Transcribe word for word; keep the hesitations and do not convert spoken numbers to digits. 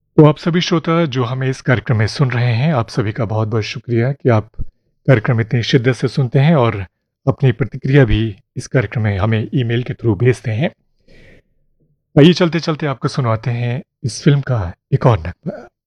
तो आप सभी श्रोता जो हमें इस कार्यक्रम में सुन रहे हैं, आप सभी का बहुत-बहुत शुक्रिया कि आप कार्यक्रम इतनी शिद्दत से सुनते हैं और अपनी प्रतिक्रिया भी इस कार्यक्रम में हमें ईमेल के थ्रू भेजते हैं। आइए चलते-चलते आपको सुनवाते हैं इस फ़िल्म का एक और नगमा।